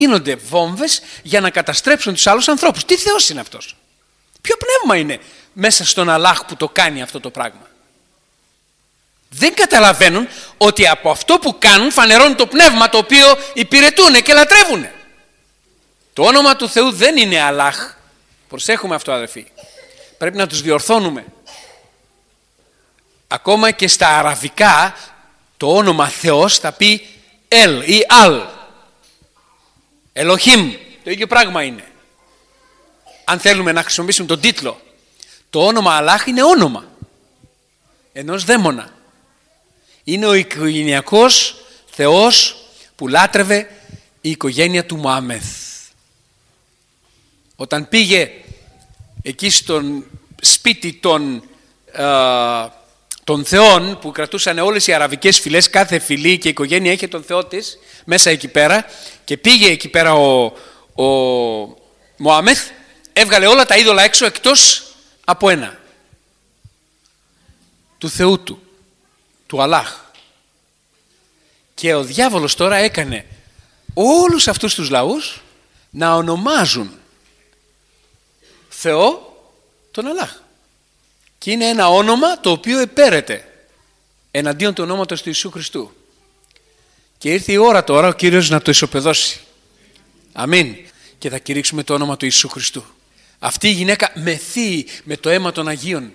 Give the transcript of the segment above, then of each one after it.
γίνονται βόμβες για να καταστρέψουν τους άλλους ανθρώπους. Τι Θεός είναι αυτός? Ποιο πνεύμα είναι μέσα στον Αλλάχ που το κάνει αυτό το πράγμα? Δεν καταλαβαίνουν ότι από αυτό που κάνουν φανερώνουν το πνεύμα το οποίο υπηρετούν και λατρεύουν. Το όνομα του Θεού δεν είναι Αλλάχ. Προσέχουμε αυτό, αδερφοί. Πρέπει να τους διορθώνουμε. Ακόμα και στα αραβικά το όνομα Θεός θα πει Ελ ή Αλ. Ελοχίμ. Το ίδιο πράγμα είναι. Αν θέλουμε να χρησιμοποιήσουμε τον τίτλο, το όνομα Αλλάχ είναι όνομα ενός δαίμονα. Είναι ο οικογενειακός Θεός που λάτρευε η οικογένεια του Μωάμεθ. Όταν πήγε εκεί στον σπίτι των θεών που κρατούσαν όλες οι αραβικές φυλές, κάθε φυλή και οικογένεια είχε τον θεό της μέσα εκεί πέρα, και πήγε εκεί πέρα ο Μωάμεθ, έβγαλε όλα τα είδωλα έξω εκτός από ένα, του Θεού του Αλλάχ. Και ο διάβολος τώρα έκανε όλους αυτούς τους λαούς να ονομάζουν Θεό τον Αλλάχ. Και είναι ένα όνομα το οποίο επέρεται εναντίον του ονόματος του Ιησού Χριστού. Και ήρθε η ώρα τώρα ο Κύριος να το ισοπεδώσει. Αμήν. Και θα κηρύξουμε το όνομα του Ιησού Χριστού. Αυτή η γυναίκα μεθύει με το αίμα των Αγίων.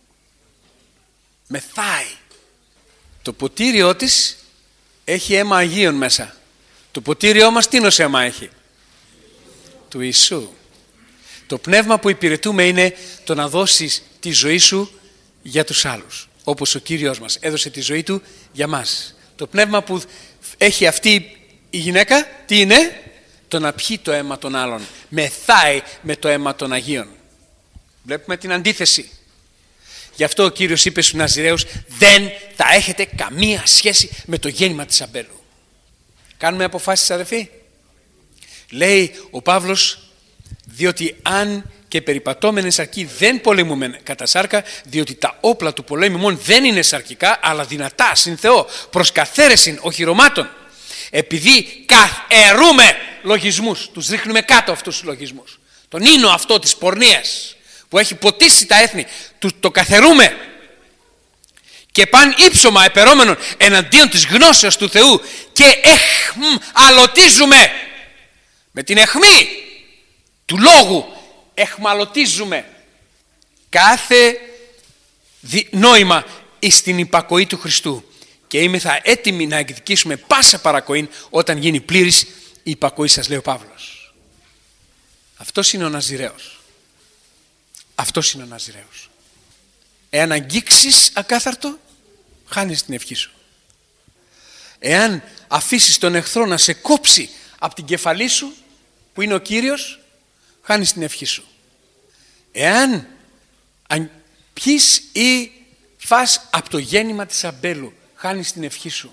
Μεθάει. Το ποτήριό της έχει αίμα Αγίων μέσα. Το ποτήριό μας τι αίμα έχει? Του Ιησού. Το πνεύμα που υπηρετούμε είναι το να δώσεις τη ζωή σου για τους άλλους. Όπως ο Κύριος μας έδωσε τη ζωή του για μας. Το πνεύμα που έχει αυτή η γυναίκα τι είναι? Το να πιει το αίμα των άλλων. Μεθάει με το αίμα των Αγίων. Βλέπουμε την αντίθεση. Γι' αυτό ο Κύριος είπε στους Ναζιραίους, δεν θα έχετε καμία σχέση με το γέννημα της Αμπέλου. Κάνουμε αποφάσεις, αδερφοί? Λέει ο Παύλος, διότι αν και περιπατώμενε σαρκοί δεν πολεμούμε κατά σάρκα, διότι τα όπλα του πολέμου μόνο δεν είναι σαρκικά, αλλά δυνατά συν Θεό, προς καθαίρεσιν οχυρωμάτων. Επειδή καθαιρούμε λογισμούς, τους ρίχνουμε κάτω αυτούς τους λογισμούς. Τον ίνο αυτό της πορνείας που έχει ποτίσει τα έθνη, το καθαιρούμε. Και παν ύψωμα επερόμενων εναντίον της γνώσεως του Θεού και εχμαλωτίζουμε με την αιχμή του λόγου, εχμαλωτίζουμε κάθε νόημα στην υπακοή του Χριστού και είμεθα έτοιμοι να εκδικήσουμε πάσα παρακοήν όταν γίνει πλήρης η υπακοή σας, λέει ο Παύλος. Αυτός είναι ο Ναζιραίος. Αυτός είναι ο Ναζιραίος. Εάν αγγίξεις ακάθαρτο, χάνεις την ευχή σου. Εάν αφήσεις τον εχθρό να σε κόψει από την κεφαλή σου, που είναι ο Κύριος, χάνεις την ευχή σου. Εάν πιείς ή φας από το γέννημα της Αμπέλου, χάνεις την ευχή σου.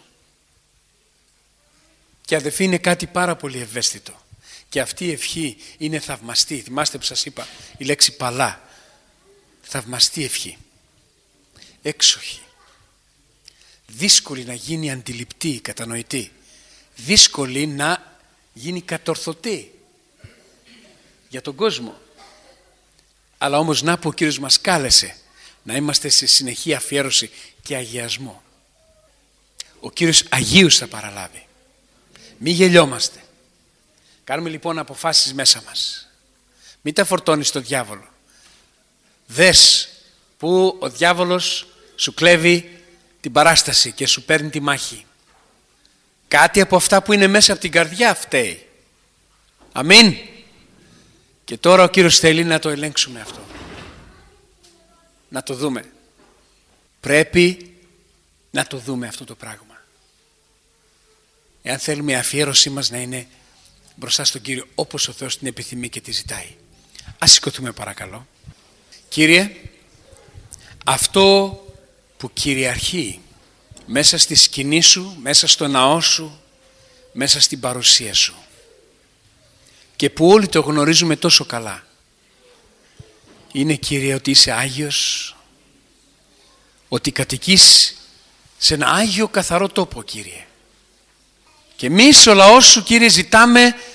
Και αδελφοί, είναι κάτι πάρα πολύ ευαίσθητο. Και αυτή η ευχή είναι θαυμαστή. Θυμάστε που σας είπα η λέξη παλά. Θαυμαστή ευχή. Έξοχη. Δύσκολη να γίνει αντιληπτή, κατανοητή. Δύσκολη να γίνει κατορθωτή για τον κόσμο. Αλλά όμως να που ο Κύριος μας κάλεσε να είμαστε σε συνεχή αφιέρωση και αγιασμό. Ο Κύριος Αγίους θα παραλάβει. Μη γελιόμαστε. Κάνουμε λοιπόν αποφάσεις μέσα μας. Μην τα φορτώνεις στο διάβολο. Δες που ο διάβολος σου κλέβει την παράσταση και σου παίρνει τη μάχη. Κάτι από αυτά που είναι μέσα από την καρδιά φταίει. Αμήν. Και τώρα ο Κύριος θέλει να το ελέγξουμε αυτό. Να το δούμε. Πρέπει να το δούμε αυτό το πράγμα. Εάν θέλουμε η αφιέρωσή μας να είναι μπροστά στον Κύριο όπως ο Θεός την επιθυμεί και τη ζητάει. Ας σηκωθούμε παρακαλώ. Κύριε, αυτό που κυριαρχεί μέσα στη σκηνή σου, μέσα στο ναό σου, μέσα στην παρουσία σου και που όλοι το γνωρίζουμε τόσο καλά, είναι, Κύριε, ότι είσαι Άγιος, ότι κατοικείς σε ένα Άγιο καθαρό τόπο, Κύριε. Και εμείς ο λαός σου, Κύριε, ζητάμε